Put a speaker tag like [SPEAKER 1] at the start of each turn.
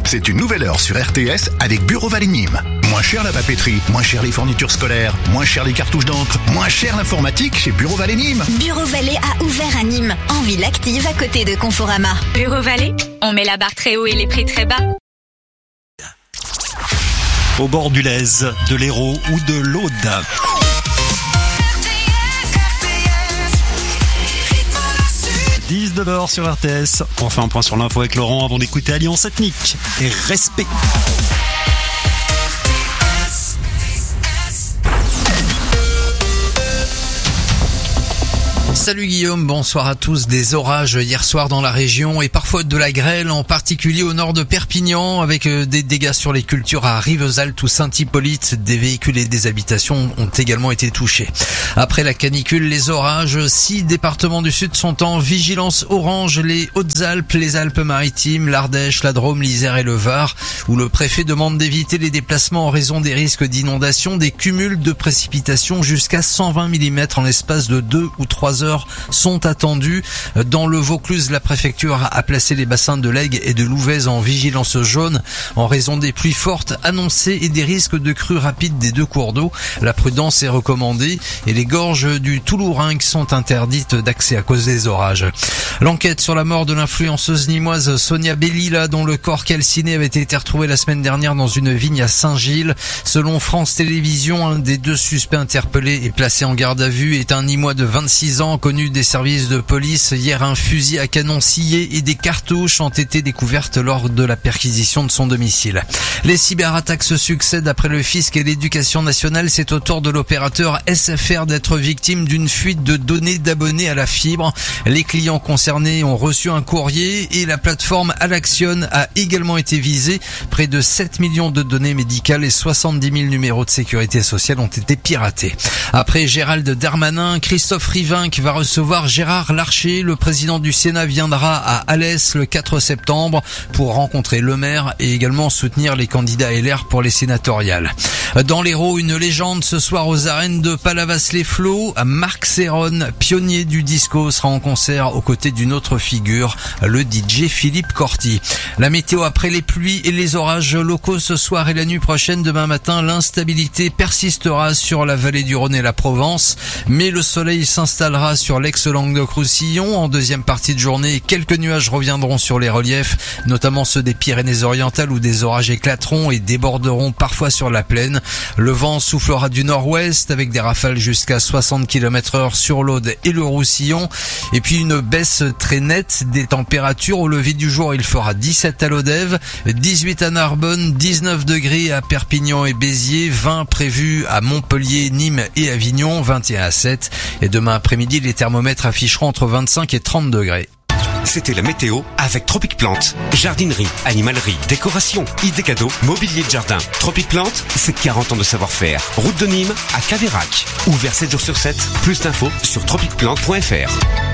[SPEAKER 1] C'est une nouvelle heure sur RTS avec Bureau Vallée Nîmes. Moins cher la papeterie, moins cher les fournitures scolaires, moins cher les cartouches d'encre, moins cher l'informatique chez Bureau Vallée Nîmes.
[SPEAKER 2] Bureau Vallée a ouvert à Nîmes, en ville active à côté de Conforama.
[SPEAKER 3] Bureau Vallée, on met la barre très haut et les prix très bas.
[SPEAKER 4] Au bord du Lez, de l'Hérault ou de l'Aude. 19h sur RTS. On fait un point sur l'info avec Laurent avant d'écouter Alliance Ethnique et Respect.
[SPEAKER 5] Salut Guillaume, bonsoir à tous. Des orages hier soir dans la région et parfois de la grêle, en particulier au nord de Perpignan, avec des dégâts sur les cultures à Rivesaltes ou Saint-Hippolyte. Des véhicules et des habitations ont également été touchés. Après la canicule, les orages, 6 départements du sud sont en vigilance orange. Les Hautes-Alpes, les Alpes-Maritimes, l'Ardèche, la Drôme, l'Isère et le Var, où le préfet demande d'éviter les déplacements en raison des risques d'inondation. Des cumuls de précipitations jusqu'à 120 mm en l'espace de 2 ou 3 heures sont attendus. Dans le Vaucluse, la préfecture a placé les bassins de l'Aigle et de l'Ouvèze en vigilance jaune en raison des pluies fortes annoncées et des risques de crues rapides des 2 cours d'eau. La prudence est recommandée et les gorges du Toulourenc sont interdites d'accès à cause des orages. L'enquête sur la mort de l'influenceuse nîmoise Sonia Bellila, dont le corps calciné avait été retrouvé la semaine dernière dans une vigne à Saint-Gilles. Selon France Télévisions, un des 2 suspects interpellés et placé en garde à vue est un Nîmois de 26 ans, connu des services de police. Hier, un fusil à canon scié et des cartouches ont été découvertes lors de la perquisition de son domicile. Les cyberattaques se succèdent après le fisc et l'éducation nationale. C'est au tour de l'opérateur SFR d'être victime d'une fuite de données d'abonnés à la fibre. Les clients concernés ont reçu un courrier et la plateforme Alaction a également été visée. Près de 7 millions de données médicales et 70 000 numéros de sécurité sociale ont été piratés. Après Gérald Darmanin, Christophe Rivinc va recevoir Gérard Larcher. Le président du Sénat viendra à Alès le 4 septembre pour rencontrer le maire et également soutenir les candidats LR pour les sénatoriales. Dans l'Hérault, une légende ce soir aux arènes de Palavas-les-Flots. Marc Serron, pionnier du disco, sera en concert aux côtés d'une autre figure, le DJ Philippe Corti. La météo après les pluies et les orages locaux ce soir et la nuit prochaine. Demain matin, l'instabilité persistera sur la vallée du Rhône et la Provence, mais le soleil s'installera sur l'ex-Languedoc-Roussillon. En deuxième partie de journée, quelques nuages reviendront sur les reliefs, notamment ceux des Pyrénées-Orientales où des orages éclateront et déborderont parfois sur la plaine. Le vent soufflera du nord-ouest avec des rafales jusqu'à 60 km/h sur l'Aude et le Roussillon. Et puis une baisse très nette des températures. Au lever du jour, il fera 17 à Lodève, 18 à Narbonne, 19 degrés à Perpignan et Béziers, 20 prévus à Montpellier, Nîmes et Avignon, 21 à 7. Et demain après-midi, les thermomètres afficheront entre 25 et 30 degrés.
[SPEAKER 6] C'était la météo avec Tropic Plante. Jardinerie, animalerie, décoration, idées cadeaux, mobilier de jardin. Tropic Plante, c'est 40 ans de savoir-faire. Route de Nîmes à Caveyrac. Ouvert 7 jours sur 7. Plus d'infos sur tropicplante.fr.